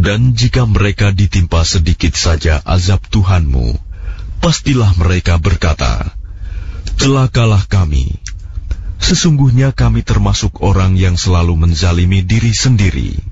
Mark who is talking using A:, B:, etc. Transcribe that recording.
A: Dan jika mereka ditimpa sedikit saja azab Tuhanmu, pastilah mereka berkata, celakalah kami. Sesungguhnya kami termasuk orang yang selalu menzalimi diri sendiri.